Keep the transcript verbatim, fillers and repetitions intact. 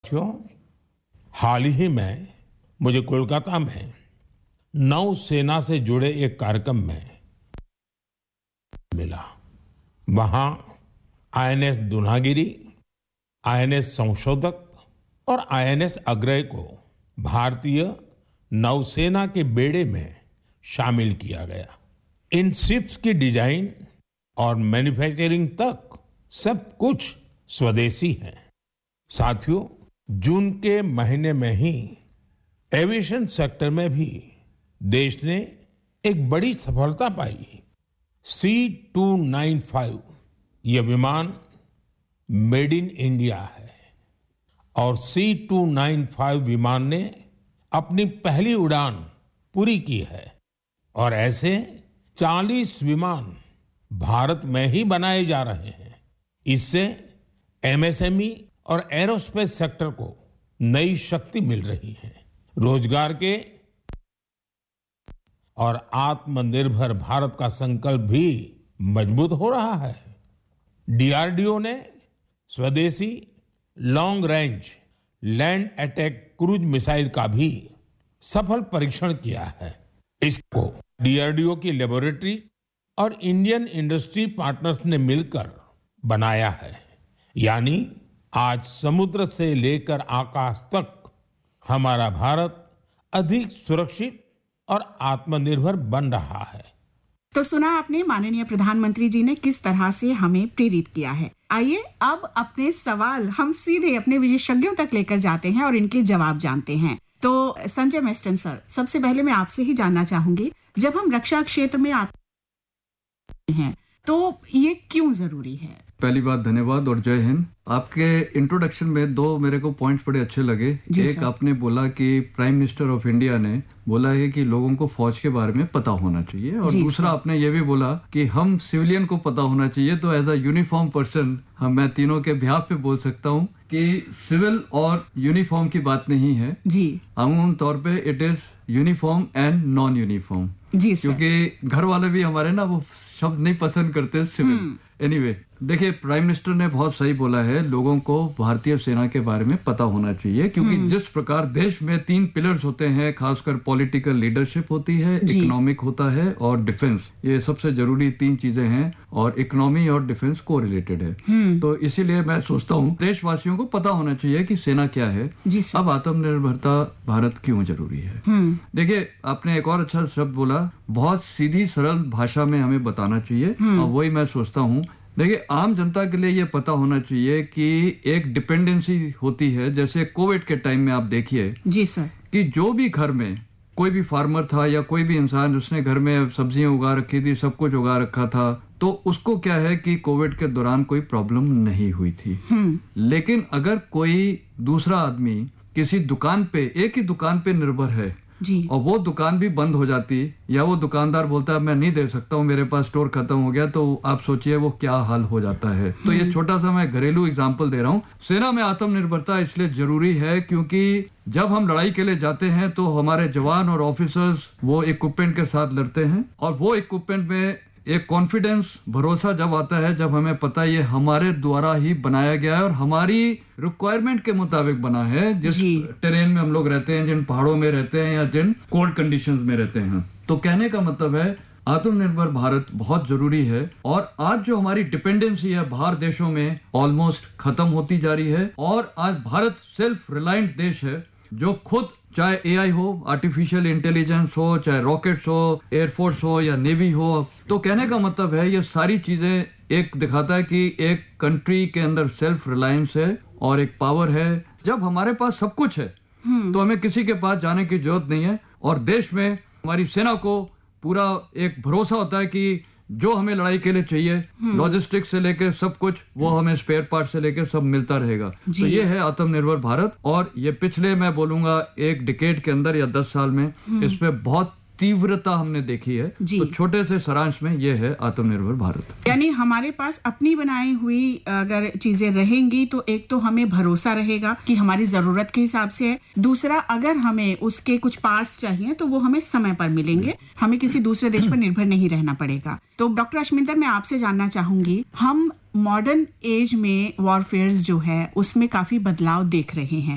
साथियों, हाल ही में मुझे कोलकाता में नौसेना से जुड़े एक कार्यक्रम में मिला। वहां आईएनएस दुनागिरी, आईएनएस संशोधक और आईएनएस अग्रय को भारतीय नौसेना के बेड़े में शामिल किया गया। इन शिप्स की डिजाइन और मैन्युफैक्चरिंग तक सब कुछ स्वदेशी है। साथियों, जून के महीने में ही एविएशन सेक्टर में भी देश ने एक बड़ी सफलता पाई। सी टू नाइन फाइव यह विमान मेड इन इंडिया है और सी टू नाइन फाइव विमान ने अपनी पहली उड़ान पूरी की है और ऐसे चालीस विमान भारत में ही बनाए जा रहे हैं। इससे एमएसएमई और एरोस्पेस सेक्टर को नई शक्ति मिल रही है। रोजगार के और आत्मनिर्भर भारत का संकल्प भी मजबूत हो रहा है। डीआरडीओ ने स्वदेशी long range land attack cruise missile का भी सफल परीक्षण किया है। इसको डीआरडीओ की लेबोरेटरीज और इंडियन इंडस्ट्री पार्टनर्स ने मिलकर बनाया है। यानी आज समुद्र से लेकर आकाश तक हमारा भारत अधिक सुरक्षित और आत्मनिर्भर बन रहा है। तो सुना आपने माननीय प्रधानमंत्री जी ने किस तरह से हमें प्रेरित किया है। आइए अब अपने सवाल हम सीधे अपने विशेषज्ञों तक लेकर जाते हैं और इनके जवाब जानते हैं। तो संजय मेस्टन सर, सबसे पहले मैं आपसे ही जानना चाहूंगी, जब हम रक्षा क्षेत्र में आते हैं तो ये क्यों जरूरी है? पहली बात धन्यवाद और जय हिंद। आपके इंट्रोडक्शन में दो मेरे को पॉइंट्स बड़े अच्छे लगे। एक आपने बोला कि प्राइम मिनिस्टर ऑफ इंडिया ने बोला है कि लोगों को फौज के बारे में पता होना चाहिए, और दूसरा आपने ये भी बोला कि हम सिविलियन को पता होना चाहिए। तो एज अ यूनिफॉर्म पर्सन हम मैं तीनों के बिहाफ पे बोल सकता हूँ कि सिविल और यूनिफॉर्म की बात नहीं है जी। अमूमन तौर पे it is uniform and non uniform जी, क्योंकि घर वाले भी हमारे ना वो शब्द नहीं पसंद करते सिविल। एनीवे anyway, देखिए प्राइम मिनिस्टर ने बहुत सही बोला है, लोगों को भारतीय सेना के बारे में पता होना चाहिए, क्योंकि जिस प्रकार देश में तीन पिलर्स होते हैं, खासकर पॉलिटिकल लीडरशिप होती है, इकोनॉमिक होता है और डिफेंस। ये सबसे जरूरी तीन चीजें हैं और इकोनॉमी और डिफेंस को रिलेटेड है। तो इसीलिए मैं सोचता हूँ देशवासियों को पता होना चाहिए कि सेना क्या है। अब आत्मनिर्भरता भारत क्यों जरूरी है। देखिए आपने एक और अच्छा शब्द बोला, बहुत सीधी सरल भाषा में हमें बताना चाहिए, और वही मैं सोचता हूँ। देखिए आम जनता के लिए ये पता होना चाहिए कि एक डिपेंडेंसी होती है, जैसे कोविड के टाइम में आप देखिए जी सर, कि जो भी घर में कोई भी फार्मर था या कोई भी इंसान उसने घर में सब्जियां उगा रखी थी, सब कुछ उगा रखा था, तो उसको क्या है कि कोविड के दौरान कोई प्रॉब्लम नहीं हुई थी। लेकिन अगर कोई दूसरा आदमी किसी दुकान पे, एक ही दुकान पे निर्भर है जी, और वो दुकान भी बंद हो जाती, या वो दुकानदार बोलता है मैं नहीं दे सकता हूँ, मेरे पास स्टोर खत्म हो गया, तो आप सोचिए वो क्या हाल हो जाता है। तो ये छोटा सा मैं घरेलू एग्जांपल दे रहा हूँ। सेना में आत्मनिर्भरता इसलिए जरूरी है क्योंकि जब हम लड़ाई के लिए जाते हैं तो हमारे जवान और ऑफिसर्स वो इक्विपमेंट के साथ लड़ते हैं, और वो इक्विपमेंट में एक कॉन्फिडेंस, भरोसा जब आता है, जब हमें पता है ये हमारे द्वारा ही बनाया गया है और हमारी रिक्वायरमेंट के मुताबिक बना है, जिस टेरेन में हम लोग रहते हैं, जिन पहाड़ों में रहते हैं या जिन कोल्ड कंडीशंस में रहते हैं। तो कहने का मतलब है आत्मनिर्भर भारत बहुत जरूरी है, और आज जो हमारी डिपेंडेंसी है बाहर देशों में ऑलमोस्ट खत्म होती जा रही है, और आज भारत सेल्फ रिलायंट देश है, जो खुद चाहे एआई हो, आर्टिफिशियल इंटेलिजेंस हो, चाहे रॉकेट्स हो, एयरफोर्स हो या नेवी हो। तो कहने का मतलब है ये सारी चीजें एक दिखाता है कि एक कंट्री के अंदर सेल्फ रिलायंस है और एक पावर है। जब हमारे पास सब कुछ है तो हमें किसी के पास जाने की जरूरत नहीं है, और देश में हमारी सेना को पूरा एक भरोसा होता है कि जो हमें लड़ाई के लिए चाहिए, लॉजिस्टिक्स से लेके सब कुछ, वो हमें स्पेयर पार्ट से लेके सब मिलता रहेगा। तो ये है आत्मनिर्भर भारत, और ये पिछले मैं बोलूंगा एक डिकेड के अंदर या दस साल में इसमें बहुत तीव्रता हमने देखी है। तो छोटे से सारांश में ये है आत्मनिर्भर भारत। यानी हमारे पास अपनी बनाई हुई अगर चीजें रहेंगी तो एक तो हमें भरोसा रहेगा कि हमारी जरूरत के हिसाब से है, दूसरा अगर हमें उसके कुछ पार्ट्स चाहिए तो वो हमें समय पर मिलेंगे, हमें किसी दूसरे देश पर निर्भर नहीं रहना पड़ेगा। तो डॉक्टर अश्मिंदर, मैं आपसे जानना चाहूंगी, हम मॉडर्न एज में वॉरफेयर्स जो है उसमें काफी बदलाव देख रहे हैं।